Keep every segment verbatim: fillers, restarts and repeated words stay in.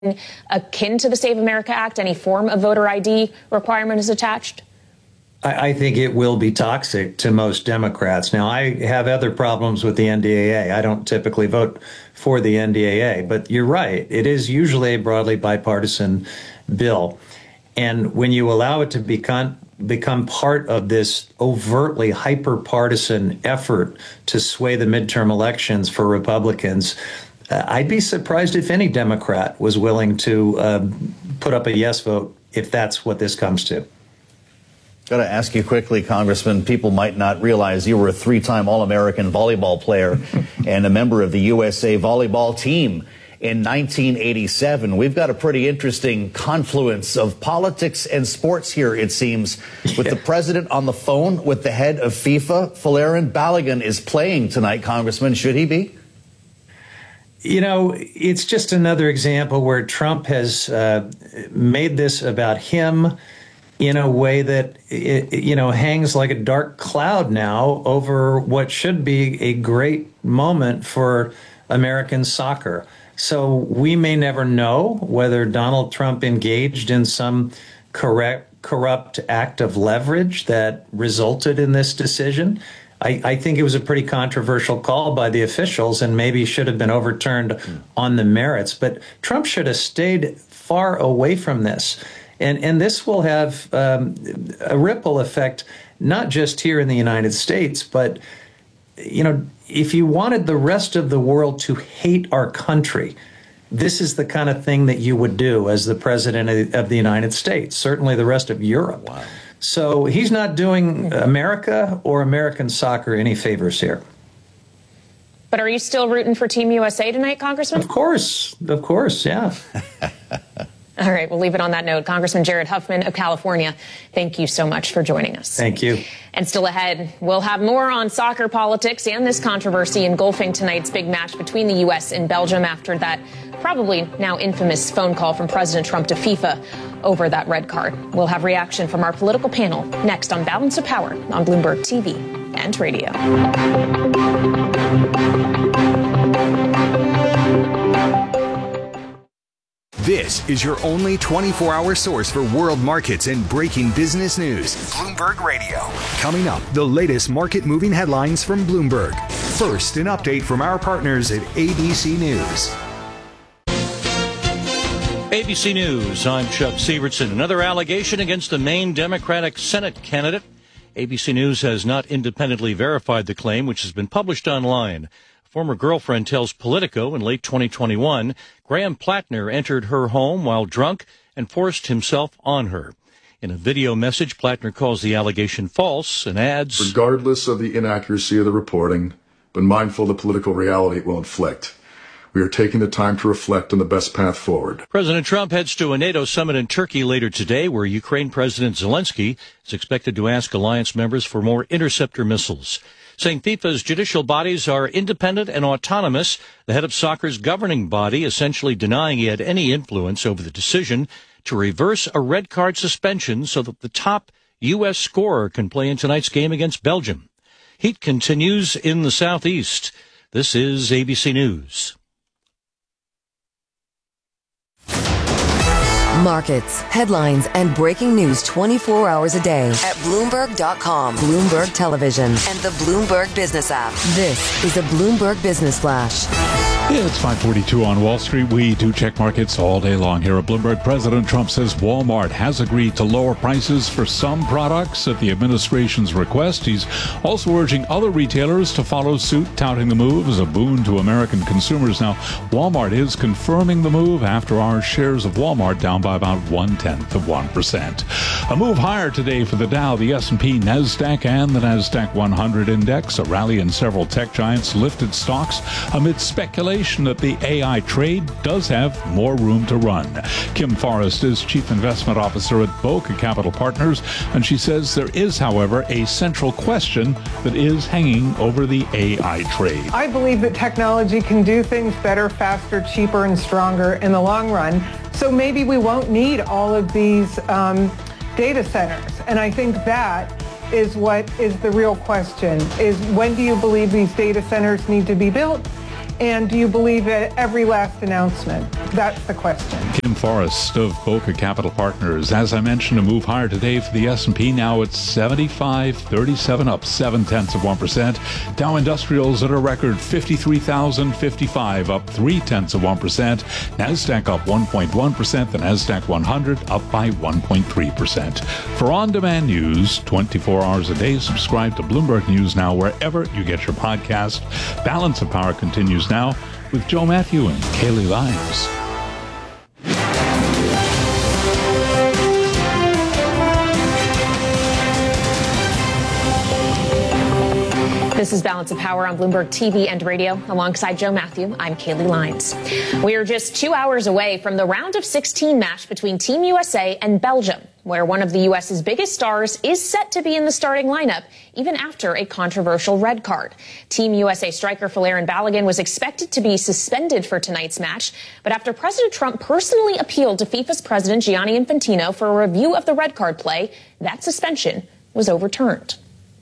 akin to the Save America Act? Any form of voter I D requirement is attached? I, I think it will be toxic to most Democrats. Now, I have other problems with the N D A A. I don't typically vote for the N D A A, but you're right. It is usually a broadly bipartisan bill. And when you allow it to become become part of this overtly hyper-partisan effort to sway the midterm elections for Republicans, uh, I'd be surprised if any Democrat was willing to uh, put up a yes vote if that's what this comes to. Got to ask you quickly, Congressman, people might not realize you were a three-time All-American volleyball player and a member of the U S A volleyball team in nineteen eighty-seven. We've got a pretty interesting confluence of politics and sports here, it seems, with yeah. the president on the phone with the head of FIFA. Folarin Balogun is playing tonight, Congressman. Should he be? You know, it's just another example where Trump has uh, made this about him in a way that, it, you know, hangs like a dark cloud now over what should be a great moment for American soccer. So we may never know whether Donald Trump engaged in some correct, corrupt act of leverage that resulted in this decision. I, I think it was a pretty controversial call by the officials and maybe should have been overturned mm. on the merits. But Trump should have stayed far away from this. And, and this will have um, a ripple effect, not just here in the United States, but, you know, if you wanted the rest of the world to hate our country, this is the kind of thing that you would do as the president of the United States, certainly the rest of Europe. Wow. So he's not doing America or American soccer any favors here. But are you still rooting for Team U S A tonight, Congressman? Of course. Of course, yeah. All right, we'll leave it on that note. Congressman Jared Huffman of California, thank you so much for joining us. Thank you. And still ahead, we'll have more on soccer politics and this controversy engulfing tonight's big match between the U S and Belgium after that probably now infamous phone call from President Trump to FIFA over that red card. We'll have reaction from our political panel next on Balance of Power on Bloomberg T V and radio. This is your only twenty-four hour source for world markets and breaking business news. Bloomberg Radio. Coming up, the latest market moving headlines from Bloomberg. First, an update from our partners at A B C News. A B C News, I'm Chuck Sievertson. Another allegation against the Maine Democratic Senate candidate. A B C News has not independently verified the claim, which has been published online. Former girlfriend tells Politico in late twenty twenty-one, Graham Plattner entered her home while drunk and forced himself on her. In a video message, Plattner calls the allegation false and adds, regardless of the inaccuracy of the reporting, but mindful of the political reality it will inflict, we are taking the time to reflect on the best path forward. President Trump heads to a NATO summit in Turkey later today, where Ukraine President Zelensky is expected to ask alliance members for more interceptor missiles. Saying FIFA's judicial bodies are independent and autonomous, the head of soccer's governing body essentially denying he had any influence over the decision to reverse a red card suspension so that the top U S scorer can play in tonight's game against Belgium. Heat continues in the southeast. This is A B C News. Markets, headlines, and breaking news twenty-four hours a day at Bloomberg dot com, Bloomberg Television, and the Bloomberg Business app. This is a Bloomberg Business Flash. Yeah, it's five forty-two on Wall Street. We do check markets all day long here at Bloomberg. President Trump says Walmart has agreed to lower prices for some products at the administration's request. He's also urging other retailers to follow suit, touting the move as a boon to American consumers. Now, Walmart is confirming the move after our shares of Walmart down by about one-tenth of one percent. A move higher today for the Dow, the S and P, NASDAQ, and the NASDAQ one hundred index. A rally in several tech giants lifted stocks amid speculation that the A I trade does have more room to run. Kim Forrest is Chief Investment Officer at Boca Capital Partners, and she says there is, however, a central question that is hanging over the A I trade. I believe that technology can do things better, faster, cheaper, and stronger in the long run. So maybe we won't need all of these um, data centers. And I think that is what is the real question, is when do you believe these data centers need to be built? And do you believe it every last announcement? That's the question. Kim Forrest of Boca Capital Partners. As I mentioned, a move higher today for the S and P. Now it's seventy-five thirty-seven, up seven tenths of one percent. Dow Industrials at a record fifty-three thousand fifty-five, up three tenths of one percent. NASDAQ up one point one percent. The NASDAQ one hundred up by one point three percent. For on-demand news, twenty-four hours a day, subscribe to Bloomberg News Now wherever you get your podcast. Balance of Power continues now with Joe Matthew and Kaylee Lyons. This is Balance of Power on Bloomberg T V and radio. Alongside Joe Matthew, I'm Kaylee Lyons. We are just two hours away from the round of sixteen match between Team U S A and Belgium, where one of the U S's biggest stars is set to be in the starting lineup, even after a controversial red card. Team U S A striker Folarin Balogun was expected to be suspended for tonight's match, but after President Trump personally appealed to FIFA's president Gianni Infantino for a review of the red card play, that suspension was overturned.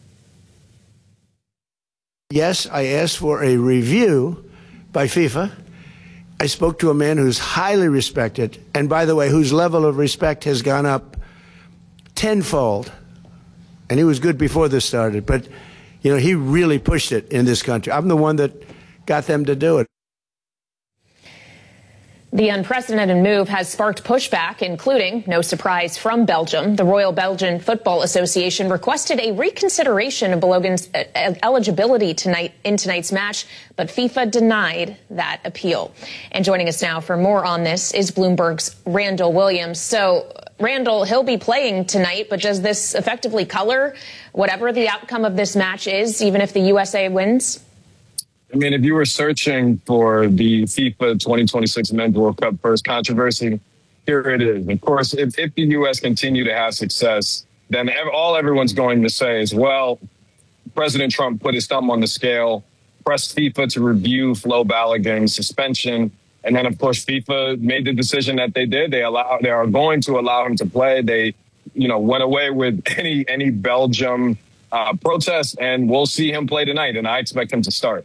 Yes, I asked for a review by FIFA. I spoke to a man who's highly respected, and by the way, whose level of respect has gone up tenfold. And he was good before this started, but, you know, he really pushed it in this country. I'm the one that got them to do it. The unprecedented move has sparked pushback, including, no surprise, from Belgium. The Royal Belgian Football Association requested a reconsideration of Balogun's eligibility tonight in tonight's match, but FIFA denied that appeal. And joining us now for more on this is Bloomberg's Randall Williams. So, Randall, he'll be playing tonight, but does this effectively color whatever the outcome of this match is, even if the U S A wins? I mean, if you were searching for the FIFA twenty twenty-six Men's World Cup first controversy, here it is. Of course, if, if the U S continue to have success, then all everyone's going to say is, well, President Trump put his thumb on the scale, pressed FIFA to review Flo Balogun's suspension. And then, of course, FIFA made the decision that they did. They allow, they are going to allow him to play. They, you know, went away with any any Belgium uh, protest, and we'll see him play tonight. And I expect him to start.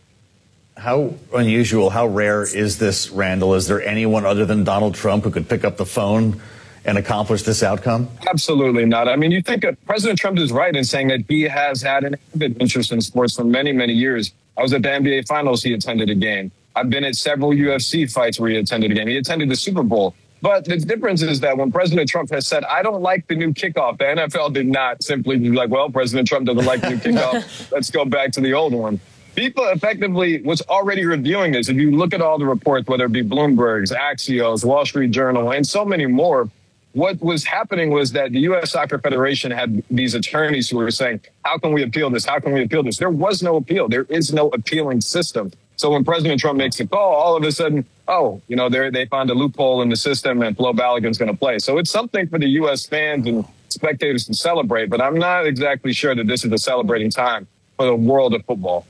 How unusual, how rare is this, Randall? Is there anyone other than Donald Trump who could pick up the phone and accomplish this outcome? Absolutely not. I mean, you think uh, President Trump is right in saying that he has had an avid interest in sports for many, many years. I was at the N B A Finals. He attended a game. I've been at several U F C fights where he attended a game. He attended the Super Bowl. But the difference is that when President Trump has said, I don't like the new kickoff, the N F L did not simply be like, well, President Trump doesn't like the new kickoff. Let's go back to the old one. FIFA effectively was already reviewing this. If you look at all the reports, whether it be Bloomberg's, Axios, Wall Street Journal, and so many more, what was happening was that the U S Soccer Federation had these attorneys who were saying, how can we appeal this? How can we appeal this? There was no appeal. There is no appealing system. So when President Trump makes a call, all of a sudden, oh, you know, they found a loophole in the system and Flo Balogun's going to play. So it's something for the U S fans and spectators to celebrate. But I'm not exactly sure that this is a celebrating time for the world of football.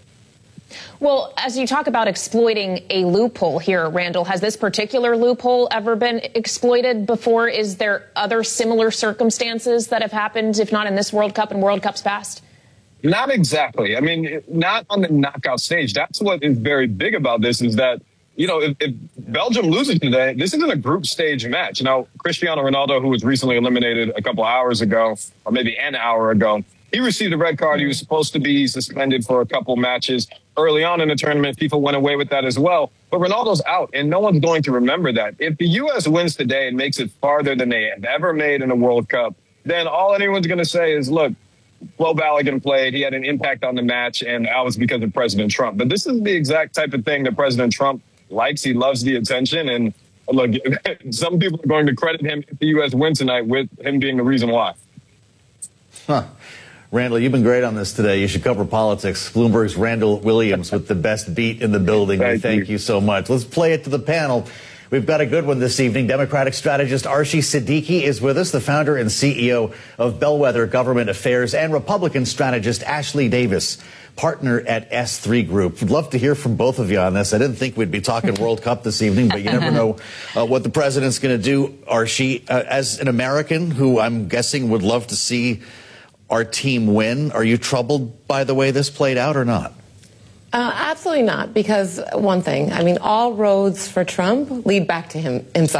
Well, as you talk about exploiting a loophole here, Randall, has this particular loophole ever been exploited before? Is there other similar circumstances that have happened, if not in this World Cup and World Cups past? Not exactly. I mean, not on the knockout stage. That's what is very big about this is that, you know, if, if Belgium loses today, this isn't a group stage match. Now, Cristiano Ronaldo, who was recently eliminated a couple hours ago, or maybe an hour ago, he received a red card. He was supposed to be suspended for a couple matches. Early on in the tournament, FIFA went away with that as well. But Ronaldo's out, and no one's going to remember that. If the U S wins today and makes it farther than they have ever made in a World Cup, then all anyone's going to say is, look, Flo Balogun played. He had an impact on the match, and that was because of President Trump. But this is the exact type of thing that President Trump likes. He loves the attention. And look, some people are going to credit him if the U S wins tonight with him being the reason why. Huh. Randall, you've been great on this today. You should cover politics. Bloomberg's Randall Williams with the best beat in the building. Thank, we thank you. you so much. Let's play it to the panel. We've got a good one this evening. Democratic strategist Arshie Siddiqui is with us, the founder and C E O of Bellwether Government Affairs, and Republican strategist Ashley Davis, partner at S three Group. We'd love to hear from both of you on this. I didn't think we'd be talking World Cup this evening, but you never know uh, what the president's going to do. Arshie, uh, as an American who I'm guessing would love to see our team win, are you troubled by the way this played out or not? Uh, absolutely not, because one thing, I mean, all roads for Trump lead back to him himself.